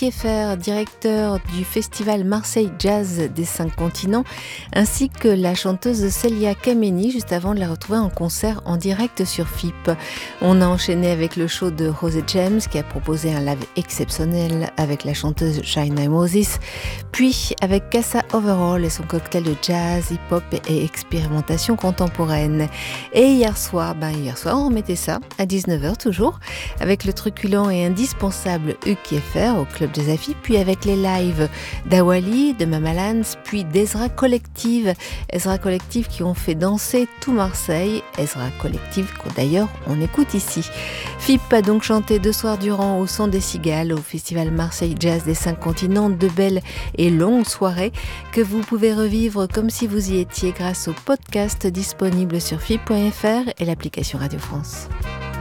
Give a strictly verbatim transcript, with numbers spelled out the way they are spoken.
Kieffer, directeur du festival Marseille Jazz des Cinq Continents, ainsi que la chanteuse Célia Kameni, juste avant de la retrouver en concert en direct sur F I P. On a enchaîné avec le show de Rosé James, qui a proposé un live exceptionnel avec la chanteuse Shaina Moses, puis avec Casa Overall et son cocktail de jazz, hip-hop et expérimentation contemporaine. Et hier soir, ben hier soir, on remettait ça à dix-neuf heures toujours, avec le truculent et indispensable Hugues Kieffer au Club Jazz Affi, puis avec les lives d'Awali, de Mamalans, puis d'Ezra Collective. Ezra Collective qui ont fait danser tout Marseille. Ezra Collective qu'on d'ailleurs on écoute ici. F I P a donc chanté deux soirs durant au son des cigales au festival Marseille Jazz des Cinq Continents, de belles et longues soirées que vous pouvez revivre comme si vous y étiez grâce au podcast disponible sur F I P point F R et l'application Radio France.